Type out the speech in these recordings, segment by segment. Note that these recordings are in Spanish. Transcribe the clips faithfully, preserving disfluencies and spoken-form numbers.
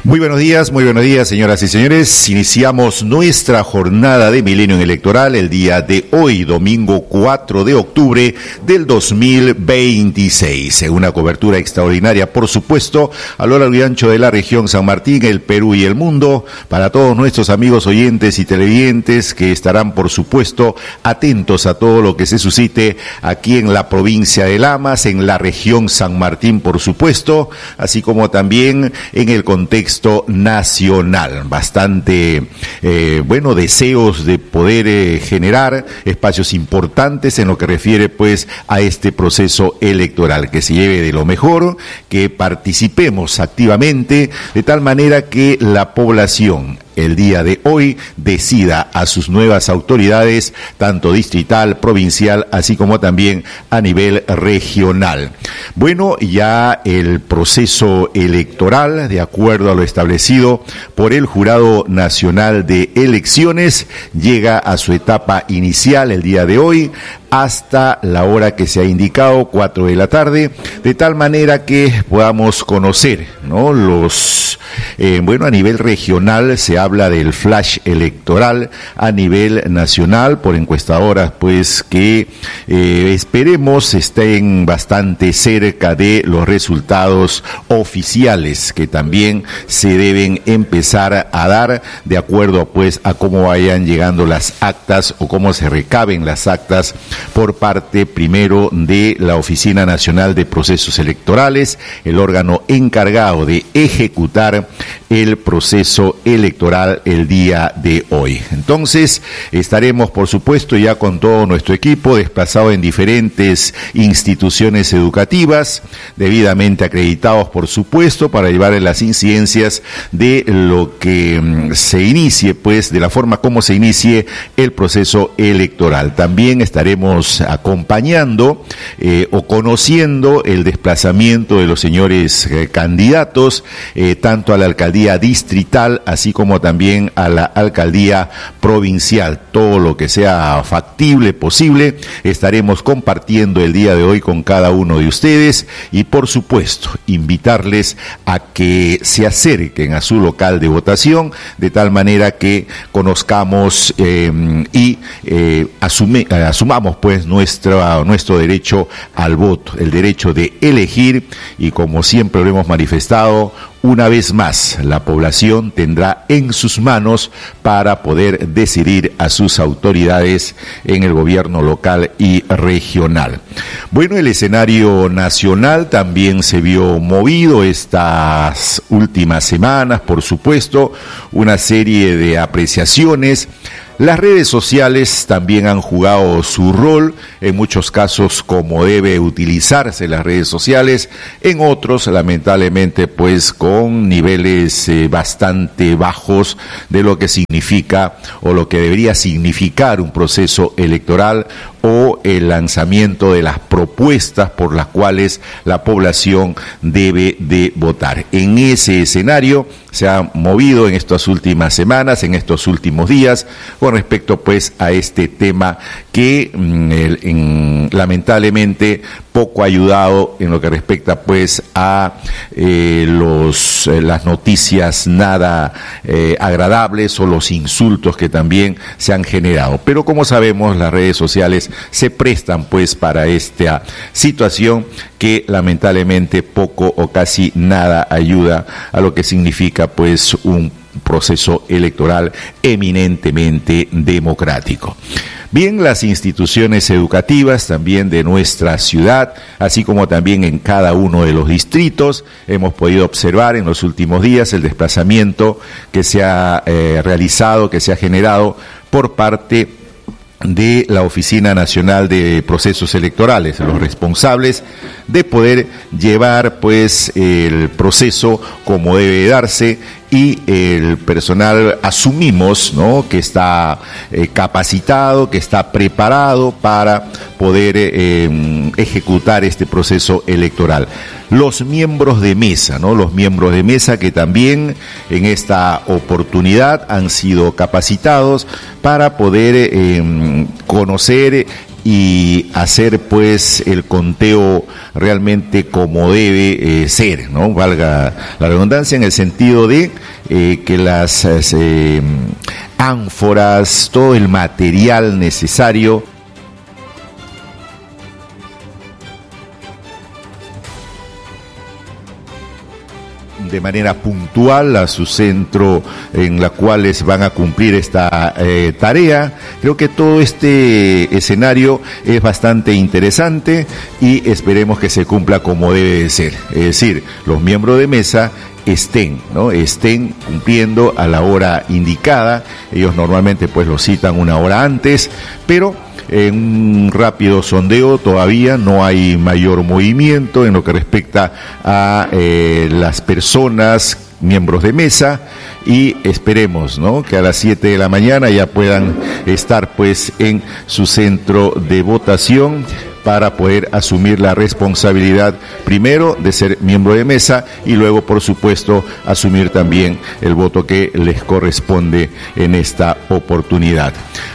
Muy buenos días, muy buenos días, señoras y señores. Iniciamos nuestra jornada de Milenio Electoral el día de hoy, domingo cuatro de octubre del dos mil veintiséis. En una cobertura extraordinaria, por supuesto, a lo largo y ancho de la región San Martín, el Perú y el mundo, para todos nuestros amigos oyentes y televidentes que estarán, por supuesto, atentos a todo lo que se suscite aquí en la provincia de Lamas, en la región San Martín, por supuesto, así como también en el contexto nacional. Bastante, eh, bueno, deseos de poder eh, generar espacios importantes en lo que refiere, pues, a este proceso electoral, que se lleve de lo mejor, que participemos activamente, de tal manera que la población el día de hoy decida a sus nuevas autoridades, tanto distrital, provincial, así como también a nivel regional. Bueno, ya el proceso electoral, de acuerdo a lo establecido por el Jurado Nacional de Elecciones, llega a su etapa inicial el día de hoy, hasta la hora que se ha indicado, cuatro de la tarde, de tal manera que podamos conocer, ¿no? Los, eh, bueno, a nivel regional se habla del flash electoral, a nivel nacional, por encuestadoras, pues, que eh, esperemos estén bastante cerca de los resultados oficiales, que también se deben empezar a dar de acuerdo, pues, a cómo vayan llegando las actas o cómo se recaben las actas por parte primero de la Oficina Nacional de Procesos Electorales, el órgano encargado de ejecutar el proceso electoral el día de hoy. Entonces, estaremos, por supuesto, ya con todo nuestro equipo desplazado en diferentes instituciones educativas, debidamente acreditados, por supuesto, para llevar las incidencias de lo que mm, se inicie, pues, de la forma como se inicie el proceso electoral. También estaremos acompañando eh, o conociendo el desplazamiento de los señores eh, candidatos, eh, tanto a la alcaldía distrital, así como también a la alcaldía provincial. Todo lo que sea factible, posible, estaremos compartiendo el día de hoy con cada uno de ustedes y, por supuesto, invitarles a que se acerquen a su local de votación, de tal manera que conozcamos eh, y eh, asume, asumamos pues nuestro, nuestro derecho al voto, el derecho de elegir, y como siempre lo hemos manifestado, una vez más, la población tendrá en sus manos para poder decidir a sus autoridades en el gobierno local y regional. Bueno, el escenario nacional también se vio movido estas últimas semanas, por supuesto, una serie de apreciaciones. Las redes sociales también han jugado su rol, en muchos casos como debe utilizarse las redes sociales, en otros lamentablemente pues con niveles eh, bastante bajos de lo que significa o lo que debería significar un proceso electoral o el lanzamiento de las propuestas por las cuales la población debe de votar. En ese escenario se ha movido en estas últimas semanas, en estos últimos días, con respecto pues a este tema que mm, el, en, lamentablemente poco ha ayudado en lo que respecta pues a eh, los eh, las noticias nada eh, agradables o los insultos que también se han generado. Pero como sabemos, las redes sociales se prestan pues para esta situación que lamentablemente poco o casi nada ayuda a lo que significa pues un proceso electoral eminentemente democrático. Bien, las instituciones educativas también de nuestra ciudad, así como también en cada uno de los distritos, hemos podido observar en los últimos días el desplazamiento que se ha eh, realizado, que se ha generado por parte de la Oficina Nacional de Procesos Electorales, los responsables de poder llevar pues el proceso como debe darse, y el personal asumimos, ¿no?, que está eh, capacitado, que está preparado para poder eh, ejecutar este proceso electoral. Los miembros de mesa, ¿no?, los miembros de mesa que también en esta oportunidad han sido capacitados para poder eh, conocer y hacer pues el conteo realmente como debe eh, ser, ¿no? Valga la redundancia, en el sentido de eh, que las eh, ánforas, todo el material necesario de manera puntual a su centro en la cual van a cumplir esta eh, tarea. Creo que todo este escenario es bastante interesante y esperemos que se cumpla como debe de ser. Es decir, los miembros de mesa estén, ¿no? estén cumpliendo a la hora indicada. Ellos normalmente pues lo citan una hora antes, pero en un rápido sondeo todavía no hay mayor movimiento en lo que respecta a eh, las personas, miembros de mesa, y esperemos, ¿no?, que a las siete de la mañana ya puedan estar pues en su centro de votación para poder asumir la responsabilidad, primero, de ser miembro de mesa y luego, por supuesto, asumir también el voto que les corresponde en esta oportunidad.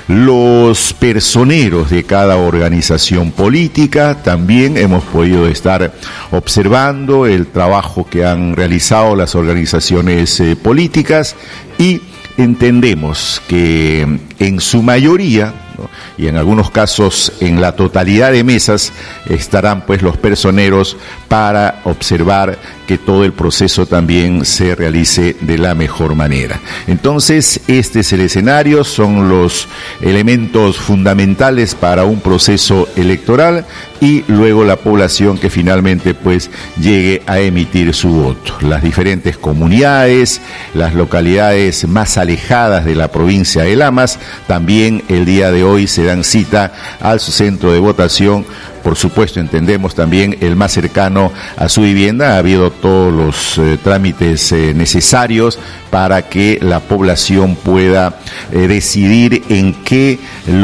Los personeros de cada organización política también hemos podido estar observando el trabajo que han realizado las organizaciones eh, políticas y entendemos que en su mayoría, ¿no?, y en algunos casos en la totalidad de mesas estarán pues los personeros para observar que todo el proceso también se realice de la mejor manera. Entonces, este es el escenario, son los elementos fundamentales para un proceso electoral y luego la población que finalmente pues llegue a emitir su voto. Las diferentes comunidades, las localidades más alejadas de la provincia de Lamas, también el día de hoy se dan cita al su centro de votación. Por supuesto, entendemos también el más cercano a su vivienda. Ha habido todos los eh, trámites eh, necesarios para que la población pueda eh, decidir en qué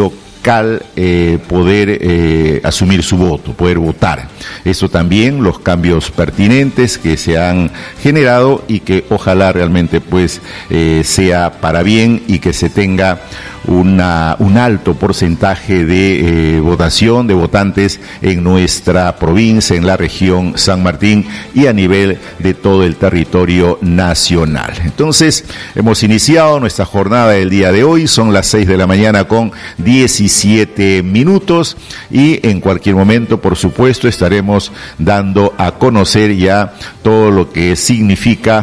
local eh, poder eh, asumir su voto, poder votar. Eso también, los cambios pertinentes que se han generado y que ojalá realmente pues eh, sea para bien y que se tenga Una, un alto porcentaje de eh, votación, de votantes en nuestra provincia, en la región San Martín y a nivel de todo el territorio nacional. Entonces, hemos iniciado nuestra jornada del día de hoy, son las seis de la mañana con diecisiete minutos y en cualquier momento, por supuesto, estaremos dando a conocer ya todo lo que significa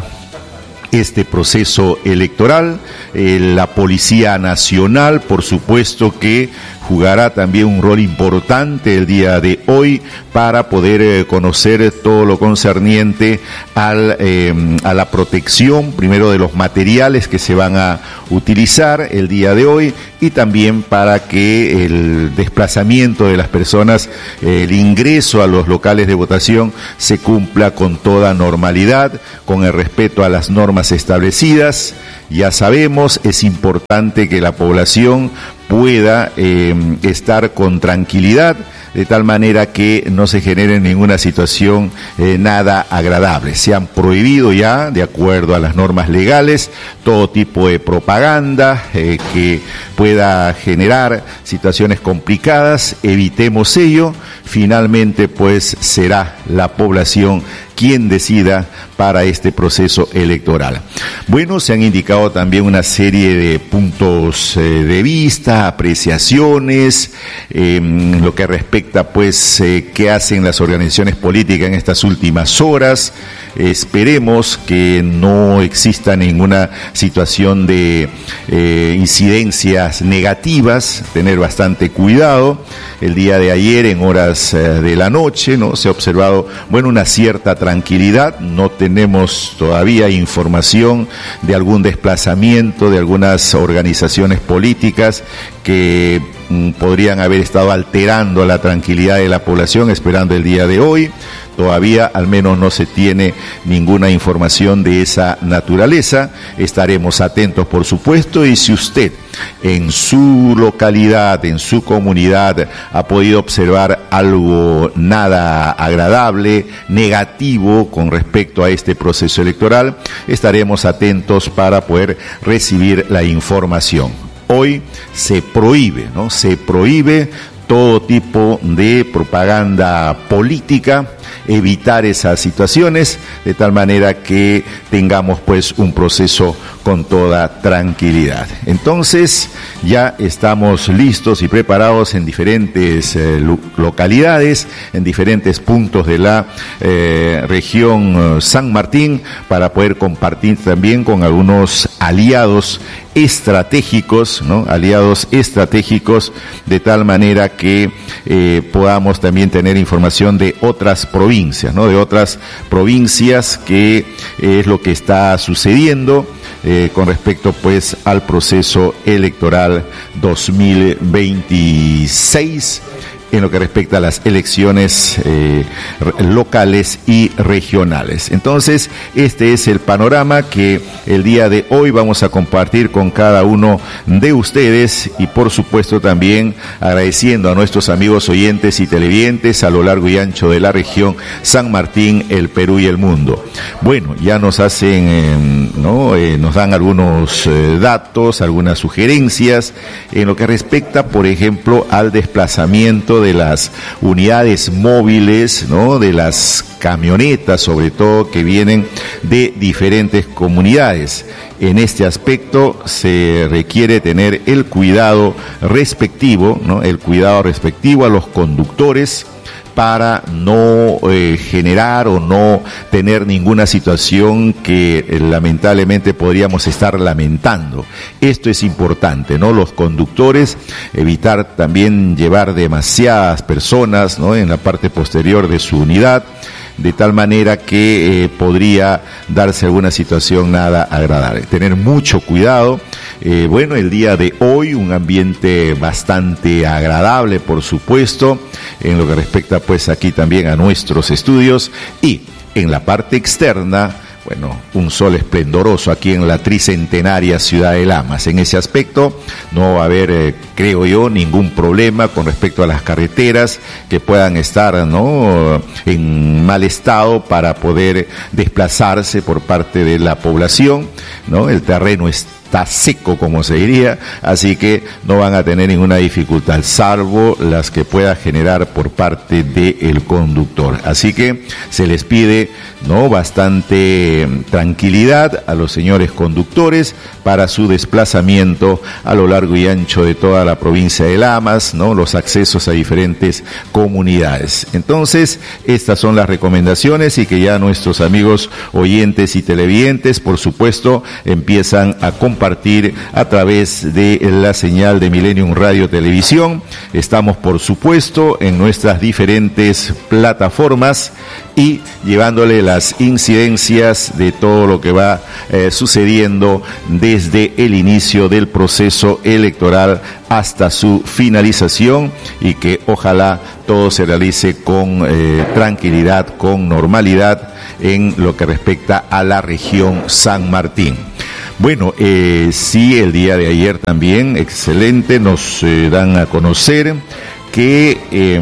este proceso electoral. Eh, la Policía Nacional, por supuesto que jugará también un rol importante el día de hoy para poder eh, conocer todo lo concerniente al, eh, a la protección, primero de los materiales que se van a utilizar el día de hoy y también para que el desplazamiento de las personas, eh, el ingreso a los locales de votación se cumpla con toda normalidad, con el respeto a las normas establecidas. Ya sabemos, es importante que la población pueda eh, estar con tranquilidad, de tal manera que no se genere ninguna situación eh, nada agradable. Se han prohibido ya, de acuerdo a las normas legales, todo tipo de propaganda eh, que pueda generar situaciones complicadas. Evitemos ello. Finalmente, pues, será la población quien decida para este proceso electoral. Bueno, se han indicado también una serie de puntos eh, de vista, apreciaciones, eh, lo que respecta pues eh, qué hacen las organizaciones políticas en estas últimas horas. Esperemos que no exista ninguna situación de eh, incidencias negativas, tener bastante cuidado. El día de ayer, en horas eh, de la noche, ¿no?, se ha observado, bueno, una cierta tranquilidad. No tenemos todavía información de algún desplazamiento de algunas organizaciones políticas que mm, podrían haber estado alterando la tranquilidad de la población esperando el día de hoy. Todavía al menos no se tiene ninguna información de esa naturaleza. Estaremos atentos, por supuesto, y si usted en su localidad, en su comunidad, ha podido observar algo nada agradable, negativo con respecto a este proceso electoral, estaremos atentos para poder recibir la información. Hoy se prohíbe, ¿no? Se prohíbe todo tipo de propaganda política, evitar esas situaciones de tal manera que tengamos pues un proceso con toda tranquilidad. Entonces ya estamos listos y preparados en diferentes eh, localidades, en diferentes puntos de la eh, región eh, San Martín, para poder compartir también con algunos aliados estratégicos, ¿no? Aliados estratégicos, de tal manera que eh, podamos también tener información de otras provincias, ¿no? De otras provincias, que eh, es lo que está sucediendo eh, con respecto pues al proceso electoral dos mil veintiséis, en lo que respecta a las elecciones eh, locales y regionales. Entonces, este es el panorama que el día de hoy vamos a compartir con cada uno de ustedes, y por supuesto también agradeciendo a nuestros amigos oyentes y televidentes a lo largo y ancho de la región San Martín, el Perú y el mundo. Bueno, ya nos hacen, eh, ¿no? Eh, nos dan algunos eh, datos, algunas sugerencias en lo que respecta, por ejemplo, al desplazamiento de las unidades móviles, ¿no? De las camionetas, sobre todo, que vienen de diferentes comunidades. En este aspecto se requiere tener el cuidado respectivo, ¿no? El cuidado respectivo a los conductores, para no eh, generar o no tener ninguna situación que eh, lamentablemente podríamos estar lamentando. Esto es importante, ¿no? Los conductores, evitar también llevar demasiadas personas, ¿no? En la parte posterior de su unidad, de tal manera que eh, podría darse alguna situación nada agradable. Tener mucho cuidado. Eh, bueno, el día de hoy un ambiente bastante agradable, por supuesto, en lo que respecta pues aquí también a nuestros estudios, y en la parte externa, bueno, un sol esplendoroso aquí en la tricentenaria ciudad de Lamas. En ese aspecto no va a haber, eh, creo yo, ningún problema con respecto a las carreteras que puedan estar, ¿no?, en mal estado para poder desplazarse por parte de la población, ¿no? El terreno está está seco, como se diría, así que no van a tener ninguna dificultad, salvo las que pueda generar por parte del conductor. Así que se les pide, ¿no?, bastante tranquilidad a los señores conductores para su desplazamiento a lo largo y ancho de toda la provincia de Lamas, ¿no?, los accesos a diferentes comunidades. Entonces, estas son las recomendaciones, y que ya nuestros amigos oyentes y televidentes, por supuesto, empiezan a compartir compartir a través de la señal de Millennium Radio Televisión. Estamos, por supuesto, en nuestras diferentes plataformas y llevándole las incidencias de todo lo que va eh, sucediendo desde el inicio del proceso electoral hasta su finalización, y que ojalá todo se realice con eh, tranquilidad, con normalidad en lo que respecta a la región San Martín. Bueno, eh, sí, el día de ayer también, excelente, nos eh, dan a conocer que eh,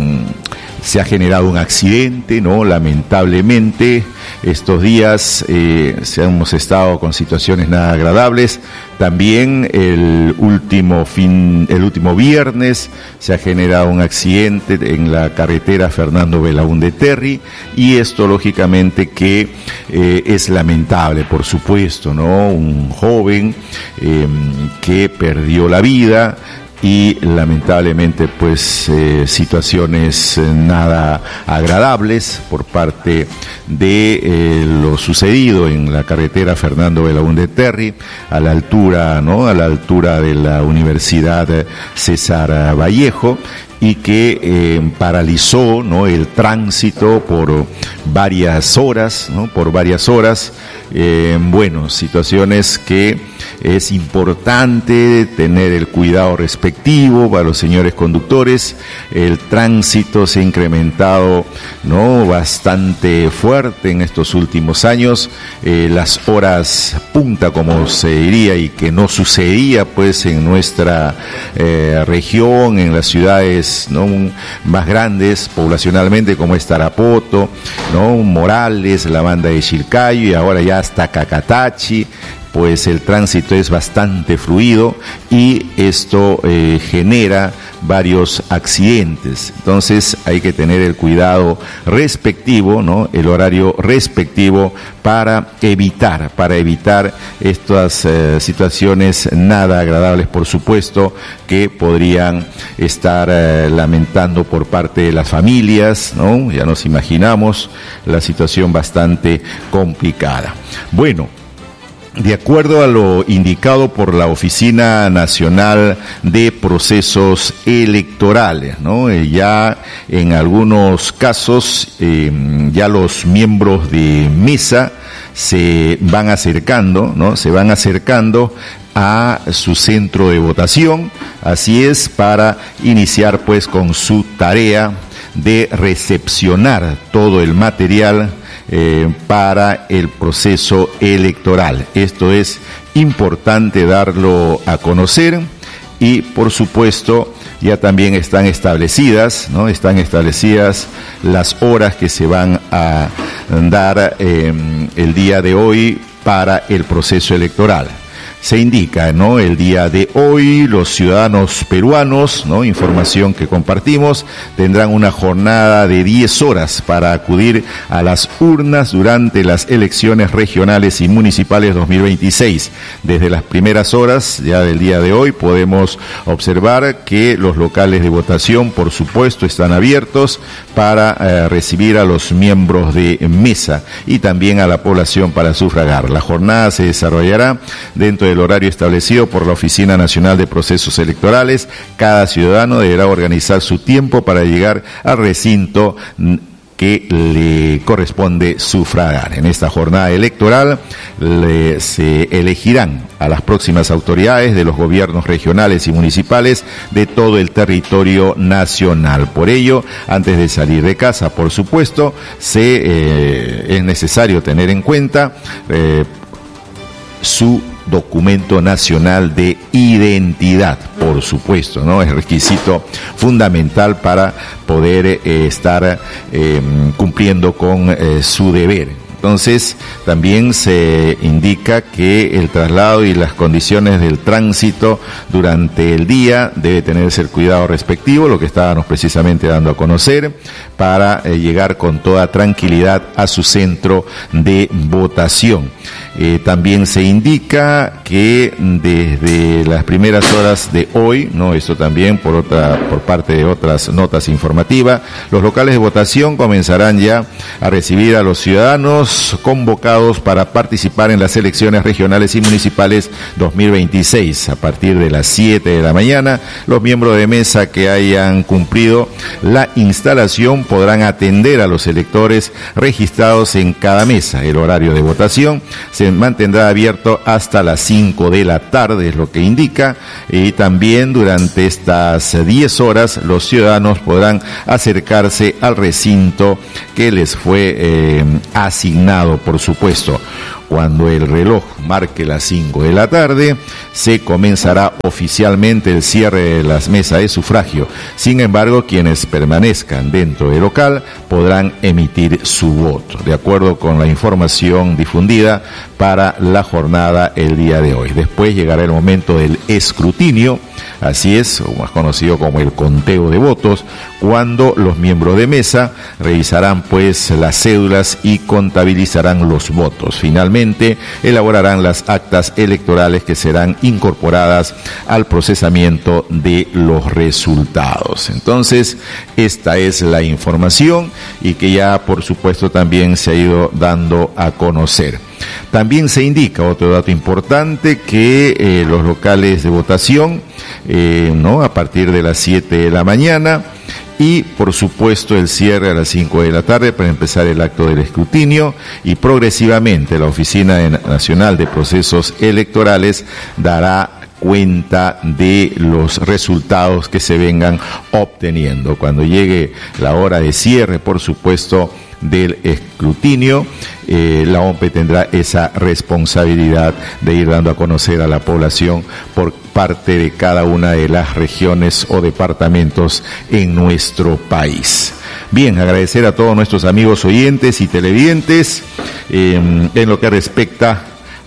se ha generado un accidente, ¿no? Lamentablemente, estos días eh, hemos estado con situaciones nada agradables. También el último fin, el último viernes se ha generado un accidente en la carretera Fernando Belaúnde Terry, y esto lógicamente que eh, es lamentable, por supuesto, ¿no? Un joven eh, que perdió la vida, y lamentablemente pues eh, situaciones eh, nada agradables por parte de eh, lo sucedido en la carretera Fernando Belaúnde Terry, a la altura, ¿no?, a la altura de la Universidad César Vallejo, y que eh, paralizó, ¿no?, el tránsito por varias horas, ¿no?, por varias horas. Eh, bueno, situaciones que es importante tener el cuidado respectivo para los señores conductores. El tránsito se ha incrementado, ¿no?, bastante fuerte en estos últimos años. Eh, las horas punta, como se diría, y que no sucedía pues en nuestra eh, región, en las ciudades, ¿no?, más grandes poblacionalmente, como es Tarapoto, ¿no?, Morales, la banda de Chilcayo, y ahora ya hasta Cacatachi. pues el tránsito es bastante fluido y esto eh, genera varios accidentes. Entonces hay que tener el cuidado respectivo, ¿no? El horario respectivo para evitar, para evitar estas eh, situaciones nada agradables, por supuesto, que podrían estar eh, lamentando por parte de las familias, ¿no? Ya nos imaginamos la situación bastante complicada. Bueno, de acuerdo a lo indicado por la Oficina Nacional de Procesos Electorales, ¿no? Eh, ya en algunos casos, eh, ya los miembros de mesa se van acercando, ¿no? Se van acercando a su centro de votación, así es, para iniciar pues con su tarea de recepcionar todo el material Eh, para el proceso electoral. Esto es importante darlo a conocer y, por supuesto, ya también están establecidas, ¿no? Están establecidas las horas que se van a dar eh, el día de hoy para el proceso electoral. Se indica, ¿no? El día de hoy los ciudadanos peruanos, ¿no? Información que compartimos, tendrán una jornada de diez horas para acudir a las urnas durante las elecciones regionales y municipales dos mil veintiséis. Desde las primeras horas ya del día de hoy podemos observar que los locales de votación, por supuesto, están abiertos para eh, recibir a los miembros de mesa y también a la población para sufragar. La jornada se desarrollará dentro de el horario establecido por la Oficina Nacional de Procesos Electorales. Cada ciudadano deberá organizar su tiempo para llegar al recinto que le corresponde sufragar. En esta jornada electoral le, se elegirán a las próximas autoridades de los gobiernos regionales y municipales de todo el territorio nacional. Por ello, antes de salir de casa, por supuesto, se, eh, es necesario tener en cuenta eh, su documento nacional de identidad, por supuesto, ¿no? Es requisito fundamental para poder eh, estar eh, cumpliendo con eh, su deber. Entonces, también se indica que el traslado y las condiciones del tránsito durante el día debe tenerse el cuidado respectivo, lo que estábamos precisamente dando a conocer, para eh, llegar con toda tranquilidad a su centro de votación. Eh, también se indica que desde las primeras horas de hoy, no, esto también por otra, por parte de otras notas informativas, los locales de votación comenzarán ya a recibir a los ciudadanos convocados para participar en las elecciones regionales y municipales dos mil veintiséis. A partir de las siete de la mañana, los miembros de mesa que hayan cumplido la instalación podrán atender a los electores registrados en cada mesa. El horario de votación se mantendrá abierto hasta las cinco de la tarde, es lo que indica, y también durante estas diez horas los ciudadanos podrán acercarse al recinto que les fue eh, asignado, por supuesto. Cuando el reloj marque las cinco de la tarde, se comenzará oficialmente el cierre de las mesas de sufragio. Sin embargo, quienes permanezcan dentro del local podrán emitir su voto, de acuerdo con la información difundida para la jornada el día de hoy. Después llegará el momento del escrutinio, así es, o más conocido como el conteo de votos, cuando los miembros de mesa revisarán pues las cédulas y contabilizarán los votos. Finalmente, elaborarán las actas electorales que serán incorporadas al procesamiento de los resultados. Entonces, esta es la información y que ya, por supuesto, también se ha ido dando a conocer. También se indica otro dato importante, que eh, los locales de votación, eh, ¿no? a partir de las siete de la mañana, y por supuesto el cierre a las cinco de la tarde para empezar el acto del escrutinio, y progresivamente la Oficina Nacional de Procesos Electorales dará cuenta de los resultados que se vengan obteniendo. Cuando llegue la hora de cierre, por supuesto, del escrutinio, eh, la O M P E tendrá esa responsabilidad de ir dando a conocer a la población por parte de cada una de las regiones o departamentos en nuestro país. Bien, agradecer a todos nuestros amigos oyentes y televidentes eh, en lo que respecta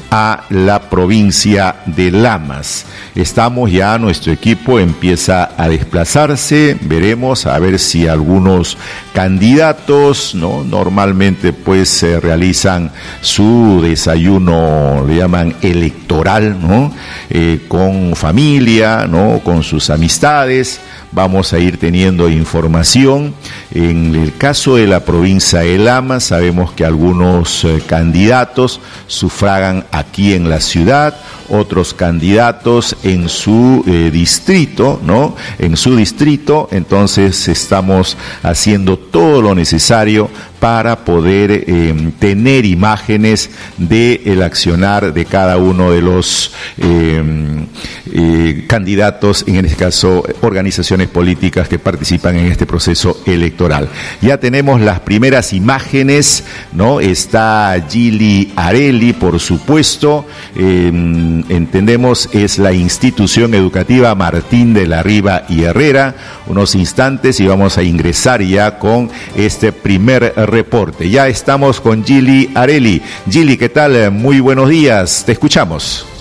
a la provincia de Lamas. Estamos ya, nuestro equipo empieza a desplazarse, veremos a ver si algunos candidatos, ¿no? Normalmente pues se realizan su desayuno, le llaman electoral, ¿no? Eh, con familia, ¿no? Con sus amistades. Vamos a ir teniendo información. En el caso de la provincia de Lamas, sabemos que algunos eh, candidatos sufragan aquí en la ciudad, otros candidatos en su eh, distrito, ¿no? En su distrito, entonces estamos haciendo todo lo necesario para poder eh, tener imágenes del accionar de cada uno de los eh, eh, candidatos, en este caso organizaciones políticas que participan en este proceso electoral. Ya tenemos las primeras imágenes, ¿no? Está Gili Areli, por supuesto, eh, entendemos es la institución educativa Martín de la Riva y Herrera. Unos instantes y vamos a ingresar ya con este primer reporte. Ya estamos con Gili Areli. Gili, ¿qué tal? Muy buenos días, te escuchamos.